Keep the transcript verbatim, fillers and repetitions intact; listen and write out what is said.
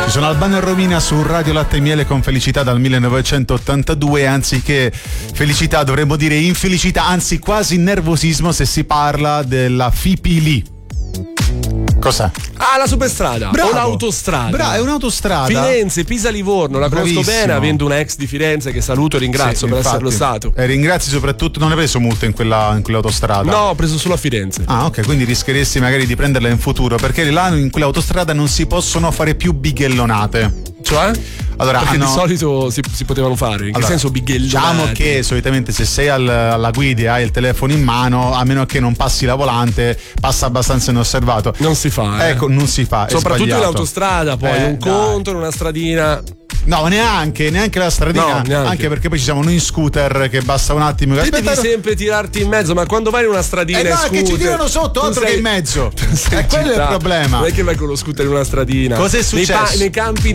Ci sono Albano e Romina su Radio Latte e Miele con Felicità dal millenovecentottantadue, anziché felicità dovremmo dire infelicità, anzi quasi nervosismo se si parla della Fipili. Cos'è? Ah, la superstrada. Bravo. O l'autostrada. Bravo, è un'autostrada. Firenze, Pisa, Livorno. La conosco Bravissimo. bene, avendo una ex di Firenze che saluto e ringrazio Sì, per infatti. esserlo stato. E ringrazi soprattutto, non hai preso multe in quella in quell'autostrada? No, ho preso solo a Firenze. Ah, ok, quindi rischieresti magari di prenderla in futuro, perché là in quell'autostrada non si possono fare più bighellonate. Cioè? Allora, Perché hanno... di solito si, si potevano fare. In che allora, senso bighellonate? Diciamo che solitamente se sei al, alla guida e hai il telefono in mano, a meno che non passi la volante, passa abbastanza inosservato. Non si fa. Eh. Ecco, non si fa. Soprattutto in autostrada, poi eh, un dai. conto in una stradina. No, neanche, neanche la stradina. No, neanche. Anche perché poi ci siamo noi in scooter che basta un attimo. Te Aspetta, devi sempre tirarti in mezzo, ma quando vai in una stradina eh in no, scooter, che ci tirano sotto, tu altro sei- che in mezzo. tu sei E in quello è il città. problema. Non è che vai con lo scooter in una stradina. Cos'è Nei, successo? pa- nei campi